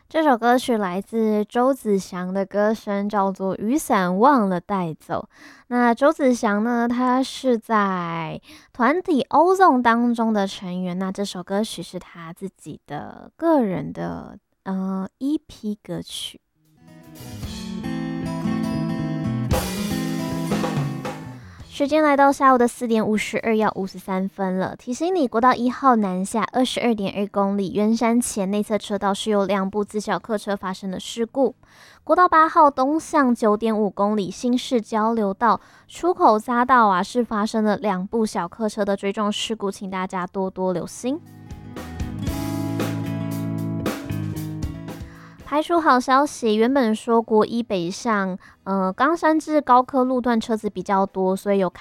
这首歌曲来自周子祥的歌声，叫做《雨伞忘了带走》。那周子祥呢，他是在团体 Ozone 当中的成员。那这首歌曲是他自己的个人的EP 歌曲。时间来到下午的4:52，要53分了。提醒你，国道1号南下22.2公里，圆山前内侧车道是有2部自小客车发生的事故。国道8号东向9.5公里，新市交流道出口匝道是发生了2部小客车的追撞事故，请大家多多留心。排除好消息，原本说国一北上，冈山至高科路段车子比较多，所以有